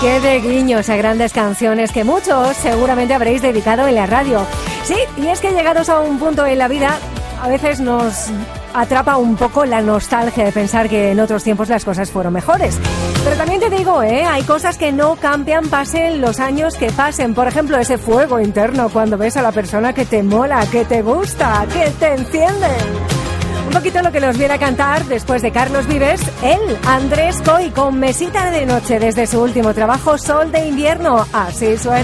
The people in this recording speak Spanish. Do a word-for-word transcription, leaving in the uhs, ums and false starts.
Qué de guiños a grandes canciones que muchos seguramente habréis dedicado en la radio. Sí, y es que llegados a un punto en la vida, a veces nos atrapa un poco la nostalgia de pensar que en otros tiempos las cosas fueron mejores. Pero también te digo, ¿eh? Hay cosas que no cambian, pasen los años que pasen. Por ejemplo, ese fuego interno cuando ves a la persona que te mola, que te gusta, que te enciende. Un poquito lo que nos viene a cantar después de Carlos Vives, él, Andrés Coy, con Mesita de Noche desde su último trabajo, Sol de Invierno. Así suena.